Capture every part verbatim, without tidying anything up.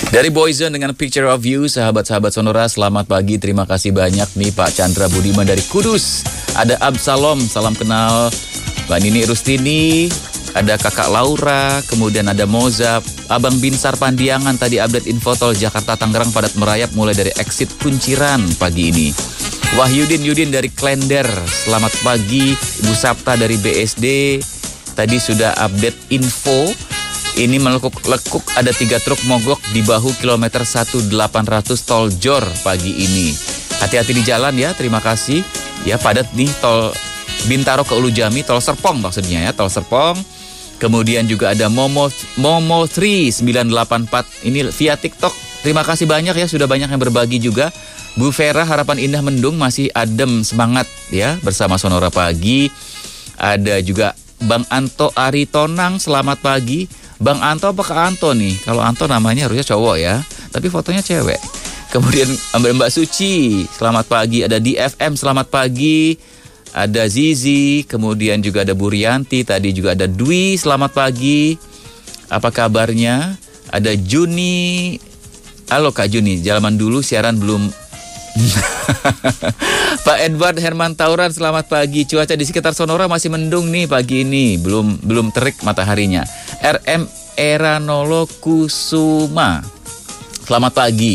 Dari Boyzone dengan Picture of You, sahabat-sahabat Sonora, selamat pagi. Terima kasih banyak nih Pak Chandra Budiman dari Kudus. Ada Absalom, salam kenal. Mbak Nini Rustini, ada Kakak Laura, kemudian ada Moza, Abang Binsar Pandiangan, tadi update info tol Jakarta Tangerang padat merayap mulai dari exit Kunciran pagi ini. Wahyudin Yudin dari Klender, selamat pagi. Ibu Sapta dari B S D, tadi sudah update info. Ini melekuk-lekuk ada tiga truk mogok di bahu kilometer seribu delapan ratus tol Jor pagi ini. Hati-hati di jalan ya, terima kasih. Ya, padat nih tol Bintaro ke Ulu Jami, tol Serpong maksudnya ya, tol Serpong. Kemudian juga ada Momo Momo tiga sembilan delapan empat, ini via TikTok. Terima kasih banyak ya, sudah banyak yang berbagi juga. Bu Vera, Harapan Indah Mendung masih adem, semangat ya bersama Sonora Pagi. Ada juga Bang Anto Aritonang, selamat pagi. Bang Anto apa Kak Anto nih? Kalau Anto namanya harusnya cowok ya, tapi fotonya cewek. Kemudian Mbak Suci, selamat pagi. Ada D F M, selamat pagi. Ada Zizi, kemudian juga ada Burianti, tadi juga ada Dwi, selamat pagi. Apa kabarnya? Ada Juni. Halo Kak Juni, zaman dulu siaran belum. Pak Edward Herman Tauran, selamat pagi. Cuaca di sekitar Sonora masih mendung nih pagi ini, belum belum terik mataharinya. R M Eranolo Kusuma, selamat pagi.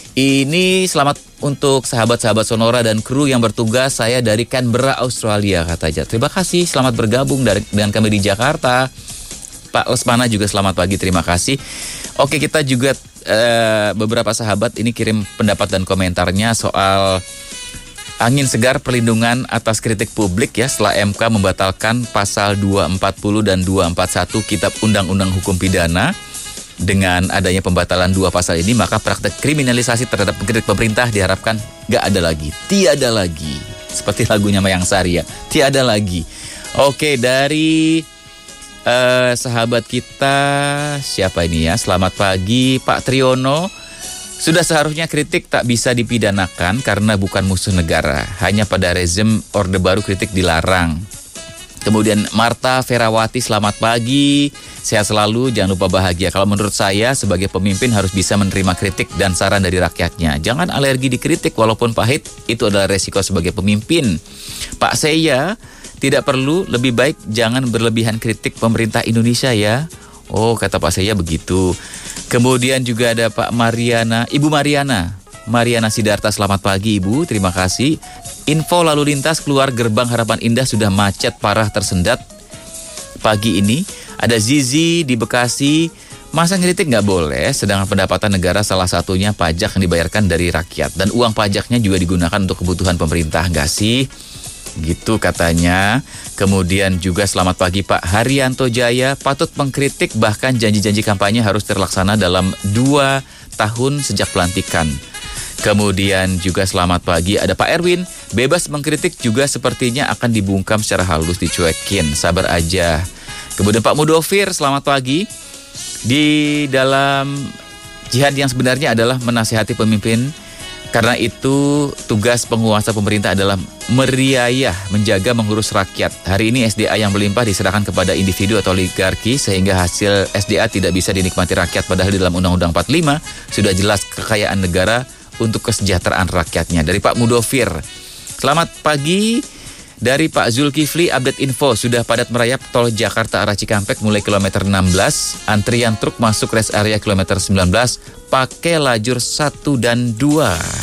Ini selamat untuk sahabat-sahabat Sonora dan kru yang bertugas. Saya dari Canberra, Australia, katanya. Terima kasih, selamat bergabung dari, dengan kami di Jakarta. Pak Lesmana juga selamat pagi, terima kasih. Oke, kita juga Uh, beberapa sahabat ini kirim pendapat dan komentarnya soal angin segar perlindungan atas kritik publik ya setelah M K membatalkan pasal dua ratus empat puluh dan dua ratus empat puluh satu Kitab Undang-Undang Hukum Pidana. Dengan adanya pembatalan dua pasal ini, maka praktek kriminalisasi terhadap kritik pemerintah diharapkan gak ada lagi, tiada lagi. Seperti lagunya Mayang Sari ya, tiada lagi. Oke, dari Uh, sahabat kita siapa ini ya? Selamat pagi Pak Triono. Sudah seharusnya kritik tak bisa dipidanakan karena bukan musuh negara. Hanya pada rezim Orde Baru kritik dilarang. Kemudian Marta Ferawati, selamat pagi. Sehat selalu, jangan lupa bahagia. Kalau menurut saya sebagai pemimpin harus bisa menerima kritik dan saran dari rakyatnya. Jangan alergi dikritik walaupun pahit, itu adalah resiko sebagai pemimpin. Pak Seya, tidak perlu, lebih baik jangan berlebihan kritik pemerintah Indonesia ya. Oh, kata Pak Seya begitu. Kemudian juga ada Pak Mariana, Ibu Mariana. Mariana Sidarta, selamat pagi Ibu, terima kasih. Info lalu lintas keluar Gerbang Harapan Indah sudah macet parah tersendat pagi ini. Ada Zizi di Bekasi. Masa ngeritik nggak boleh, sedangkan pendapatan negara salah satunya pajak yang dibayarkan dari rakyat. Dan uang pajaknya juga digunakan untuk kebutuhan pemerintah, nggak sih? Gitu katanya. Kemudian juga selamat pagi Pak Haryanto Jaya, patut mengkritik bahkan janji-janji kampanye harus terlaksana dalam dua tahun sejak pelantikan. Kemudian juga selamat pagi ada Pak Erwin, bebas mengkritik juga sepertinya akan dibungkam secara halus, dicuekin, sabar aja. Kemudian Pak Mudofir, selamat pagi. Di dalam jihad yang sebenarnya adalah menasihati pemimpin. Karena itu tugas penguasa pemerintah adalah meriayah, menjaga, mengurus rakyat. Hari ini S D A yang melimpah diserahkan kepada individu atau oligarki sehingga hasil S D A tidak bisa dinikmati rakyat. Padahal di dalam Undang-Undang empat puluh lima sudah jelas kekayaan negara untuk kesejahteraan rakyatnya. Dari Pak Mudofir, selamat pagi. Dari Pak Zulkifli, update info sudah padat merayap tol Jakarta arah Cikampek mulai kilometer enam belas. Antrian truk masuk rest area kilometer sembilan belas pakai lajur satu dan dua.